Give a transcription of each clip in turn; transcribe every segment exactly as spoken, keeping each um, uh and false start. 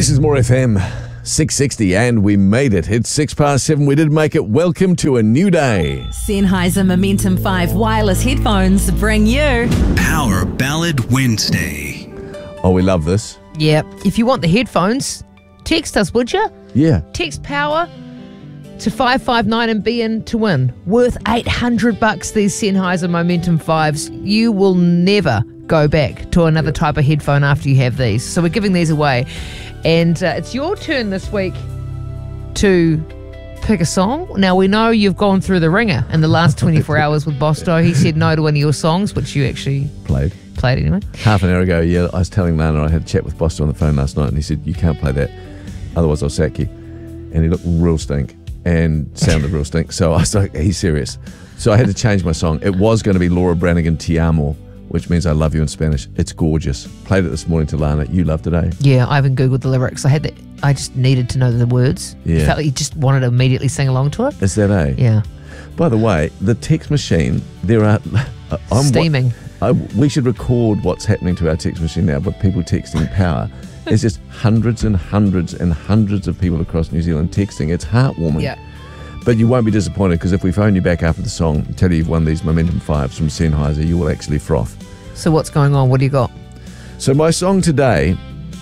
This is More F M, six sixty, and we made it. It's six past seven. We did make it. Welcome to a new day. Sennheiser Momentum five wireless headphones bring you Power Ballad Wednesday. Oh, we love this. Yeah. If you want the headphones, text us, would you? Yeah. Text power to five five nine and be in to win. Worth eight hundred bucks, these Sennheiser Momentum fives. You will never go back to another yep. type of headphone after you have these. So we're giving these away. And uh, it's your turn this week to pick a song. Now, we know you've gone through the ringer in the last twenty-four hours with Bosto. He said no to one of your songs, which you actually played. Played anyway. Half an hour ago, yeah, I was telling Lana I had a chat with Bosto on the phone last night, and he said, you can't play that, otherwise I'll sack you. And he looked real stink and sounded real stink. So I was like, he's serious. So I had to change my song. It was going to be Laura Branigan, Te Amo, which means I love you in Spanish. It's gorgeous. Played it this morning to Lana. You loved it, eh? Yeah, I haven't Googled the lyrics. I had that. I just needed to know the words. Yeah. I felt like you just wanted to immediately sing along to it. Is that, eh? Yeah. By the way, the text machine, there are... I'm Steaming. I, we should record what's happening to our text machine now with people texting power. There's just hundreds and hundreds and hundreds of people across New Zealand texting. It's heartwarming. Yeah. But you won't be disappointed, because if we phone you back after the song and tell you you've won these Momentum fives from Sennheiser, you will actually froth. So what's going on? What do you got? So my song today,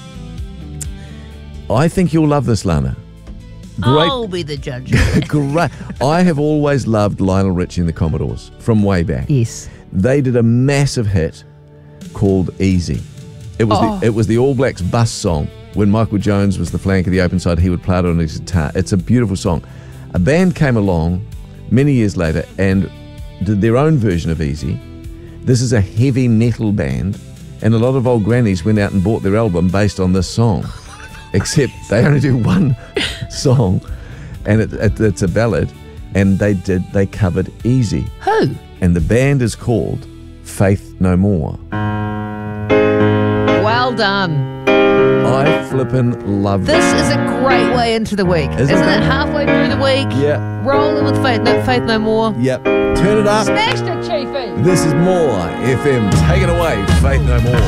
I think you'll love this, Lana. Great. I'll be the judge. Great. I have always loved Lionel Richie and the Commodores from way back. Yes. They did a massive hit called Easy. It was Oh. the, it was the All Blacks bus song. When Michael Jones was the flank of the open side, he would play it on his guitar. It's a beautiful song. A band came along many years later and did their own version of Easy. This is a heavy metal band, and a lot of old grannies went out and bought their album based on this song. Except they only do one song, and it, it, it's a ballad, and they did they covered Easy. Who? And the band is called Faith No More. Well done. I flippin' love This this. is a great way into the week. Isn't Isn't, it? it halfway through the week? Yeah. Rolling with Faith No, Faith no More. Yep. Turn it up. Smashed it, Chiefy. This is More F M. Take it away, Faith No More.